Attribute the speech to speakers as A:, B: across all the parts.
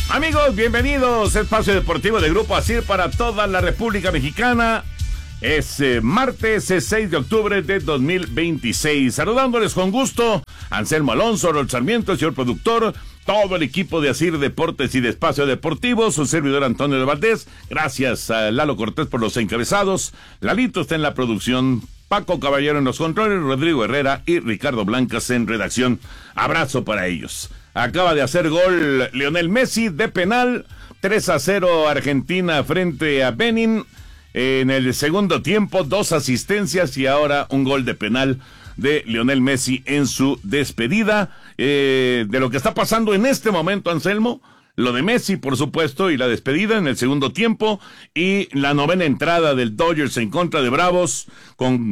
A: Amigos, bienvenidos. Espacio Deportivo de Grupo ASIR para toda la República Mexicana. Es martes 6 de octubre de 2026. Saludándoles con gusto, Anselmo Alonso, Raúl Sarmiento, el señor productor, todo el equipo de ASIR Deportes y de Espacio Deportivo, su servidor Antonio de Valdés. Gracias a Lalo Cortés por los encabezados. Lalito está en la producción, Paco Caballero en los controles, Rodrigo Herrera y Ricardo Blancas en redacción. Abrazo para ellos. Acaba de hacer gol Lionel Messi de penal, 3-0 Argentina frente a Benin. En el segundo tiempo, 2 asistencias y ahora un gol de penal de Lionel Messi en su despedida. De lo que está pasando en este momento, Anselmo, lo de Messi, por supuesto, y la despedida en el segundo tiempo, y la novena entrada del Dodgers en contra de Bravos, con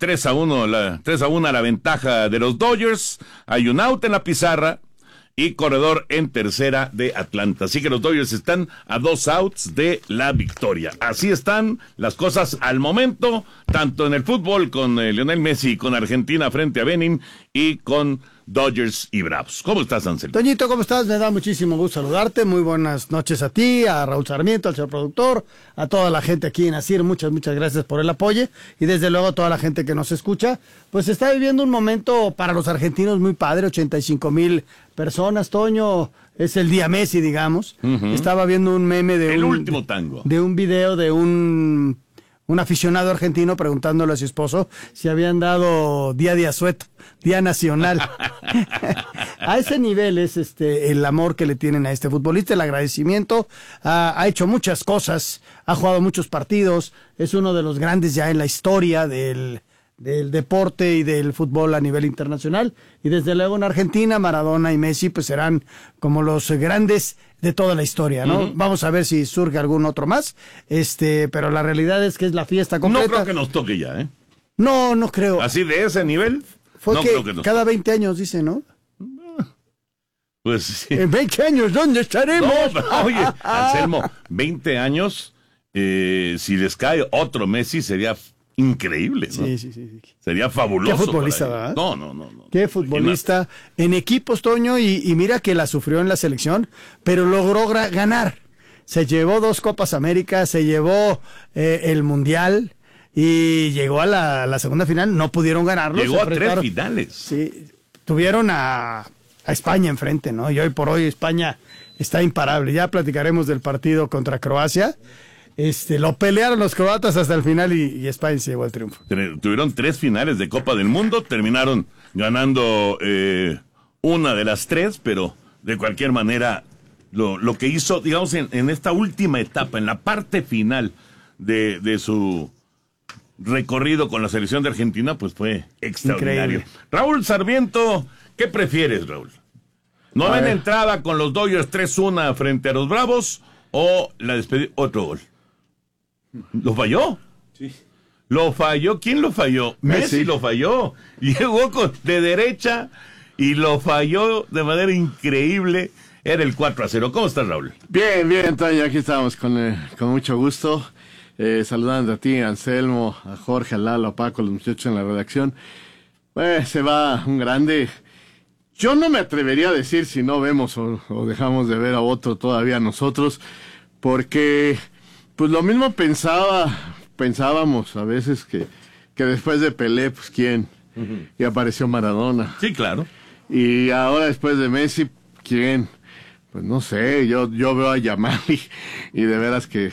A: 3-1 la ventaja de los Dodgers. Hay un out en la pizarra y corredor en tercera de Atlanta. Así que los Dodgers están a 2 outs de la victoria. Así están las cosas al momento, tanto en el fútbol con Lionel Messi, con Argentina frente a Benin y con Dodgers y Bravos. ¿Cómo estás, Anselmo?
B: Toñito, ¿cómo estás? Me da muchísimo gusto saludarte. Muy buenas noches a ti, a Raúl Sarmiento, al señor productor, a toda la gente aquí en ASIR. Muchas gracias por el apoyo. Y desde luego a toda la gente que nos escucha. Pues está viviendo un momento para los argentinos muy padre, 85,000 personas, Toño. Es el día Messi, digamos. Estaba viendo un meme de
A: el último tango.
B: De un video de un aficionado argentino preguntándole a su esposo si habían dado día de asueto, día nacional. A ese nivel es el amor que le tienen a este futbolista, el agradecimiento. Ha hecho muchas cosas, ha jugado muchos partidos, es uno de los grandes ya en la historia del deporte y del fútbol a nivel internacional. Y desde luego en Argentina, Maradona y Messi pues serán como los grandes de toda la historia, ¿no? Vamos a ver si surge algún otro más, pero la realidad es que es la fiesta completa.
A: No creo que nos toque ya, ¿eh?
B: No creo.
A: ¿Así de ese nivel?
B: Fue
A: no
B: que
A: creo que nos
B: cada
A: toque.
B: 20 años, dice, ¿no?
A: Pues sí.
B: En 20 años, ¿dónde estaremos?
A: No, pero, oye, Anselmo, 20 años, si les cae otro Messi sería increíble, ¿no?
B: Sí.
A: Sería fabuloso.
B: Qué futbolista,
A: para ellos.
B: ¿verdad?
A: No.
B: Qué futbolista en equipos, Toño, y mira que la sufrió en la selección, pero logró ganar. Se llevó 2 Copas América, se llevó el Mundial y llegó a la segunda final. No pudieron ganarlo.
A: Llegó a 3 finales.
B: Sí, tuvieron a España enfrente, ¿no? Y hoy por hoy España está imparable. Ya platicaremos del partido contra Croacia. Lo pelearon los croatas hasta el final y España se llevó el triunfo.
A: Tuvieron 3 finales de Copa del Mundo, terminaron ganando una de las 3, pero de cualquier manera lo que hizo, digamos, en esta última etapa, en la parte final de su recorrido con la selección de Argentina, pues fue extraordinario.
B: Increíble.
A: Raúl Sarmiento, ¿qué prefieres, Raúl? ¿Novena entrada con los Dodgers 3-1 frente a los Bravos o la despedida, otro gol? ¿Lo falló?
C: Sí.
A: ¿Lo falló? ¿Quién lo falló? Messi lo falló. Llegó de derecha y lo falló de manera increíble. Era el 4-0. ¿Cómo estás, Raúl?
C: Bien, Toño, aquí estamos con mucho gusto. Saludando a ti, a Anselmo, a Jorge, a Lalo, a Paco, a los muchachos en la redacción. Se va un grande. Yo no me atrevería a decir si no vemos o dejamos de ver a otro todavía nosotros, porque pues lo mismo pensábamos a veces que después de Pelé, pues ¿quién? Y apareció Maradona.
A: Sí, claro.
C: Y ahora después de Messi, ¿quién? Pues no sé, yo veo a Yamal y de veras que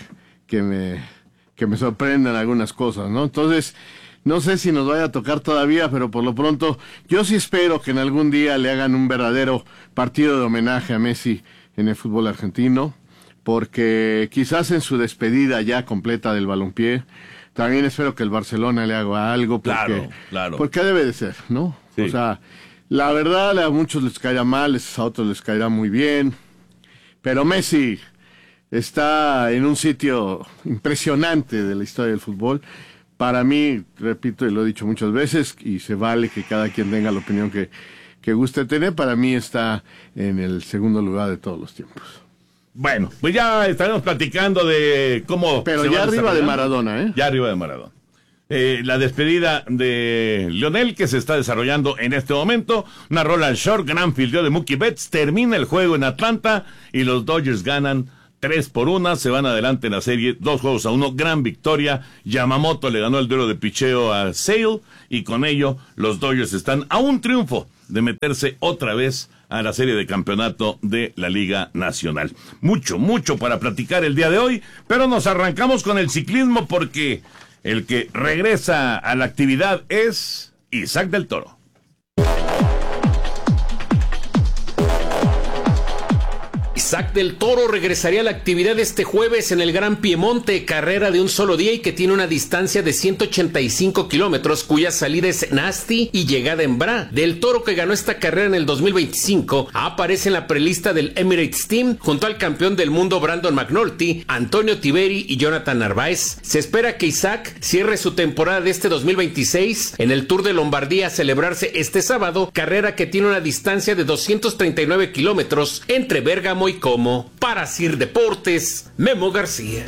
C: me sorprenden algunas cosas, ¿no? Entonces, no sé si nos vaya a tocar todavía, pero por lo pronto, yo sí espero que en algún día le hagan un verdadero partido de homenaje a Messi en el fútbol argentino, porque quizás en su despedida ya completa del balompié, también espero que el Barcelona le haga algo,
A: Claro.
C: porque debe de ser, ¿no?
A: Sí.
C: O sea, la verdad a muchos les caerá mal, a otros les caerá muy bien, pero Messi está en un sitio impresionante de la historia del fútbol. Para mí, repito y lo he dicho muchas veces, y se vale que cada quien tenga la opinión que guste tener, para mí está en el segundo lugar de todos los tiempos.
A: Bueno, pues ya estaremos platicando de cómo...
C: Pero ya arriba de Maradona, ¿eh?
A: Ya arriba de Maradona. la despedida de Lionel que se está desarrollando en este momento. Una Roland Short, gran fildeo de Mookie Betts, termina el juego en Atlanta y los Dodgers ganan 3-1, se van adelante en la serie 2-1, gran victoria. Yamamoto le ganó el duelo de picheo a Sale y con ello los Dodgers están a un triunfo de meterse otra vez a la serie de campeonato de la Liga Nacional. Mucho para platicar el día de hoy, pero nos arrancamos con el ciclismo porque el que regresa a la actividad es Isaac del Toro.
D: Isaac del Toro regresaría a la actividad este jueves en el Gran Piemonte, carrera de un solo día y que tiene una distancia de 185 kilómetros, cuya salida es en Asti y llegada en Bra. Del Toro, que ganó esta carrera en el 2025, aparece en la prelista del Emirates Team junto al campeón del mundo Brandon McNulty, Antonio Tiberi y Jonathan Narváez. Se espera que Isaac cierre su temporada de este 2026 en el Tour de Lombardía a celebrarse este sábado, carrera que tiene una distancia de 239 kilómetros entre Bérgamo y Como. Para Sir Deportes, Memo García.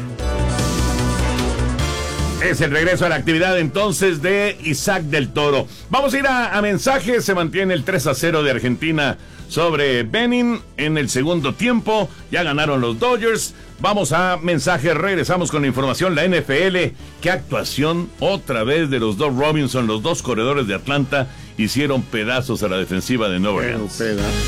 A: Es el regreso a la actividad entonces de Isaac del Toro. Vamos a ir a mensajes. Se mantiene el 3-0 de Argentina sobre Benin en el segundo tiempo. Ya ganaron los Dodgers. Vamos a mensajes, regresamos con la información. La NFL, qué actuación otra vez de los dos Robinson, los dos corredores de Atlanta, hicieron pedazos a la defensiva de Nueva Orleans.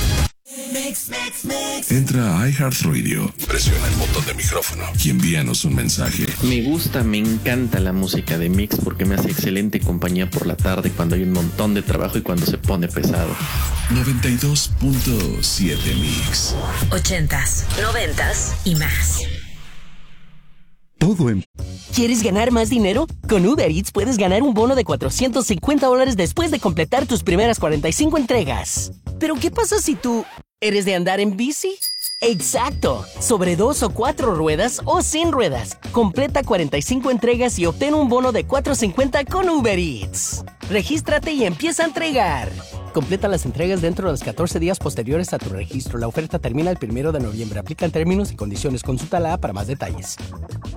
E: Entra a iHeartRadio, presiona el botón de micrófono y envíanos un mensaje.
F: Me encanta la música de Mix porque me hace excelente compañía por la tarde cuando hay un montón de trabajo y cuando se pone pesado.
E: 92.7 Mix.
G: 80s, 90s y más.
H: Todo en... ¿Quieres ganar más dinero? Con Uber Eats puedes ganar un bono de $450 después de completar tus primeras 45 entregas. ¿Pero qué pasa si tú eres de andar en bici? ¡Exacto! Sobre 2 o 4 ruedas o sin ruedas. Completa 45 entregas y obtén un bono de $450 con Uber Eats. Regístrate y empieza a entregar. Completa las entregas dentro de los 14 días posteriores a tu registro. La oferta termina el 1 de noviembre. Aplican términos y condiciones. Consulta la app para más detalles.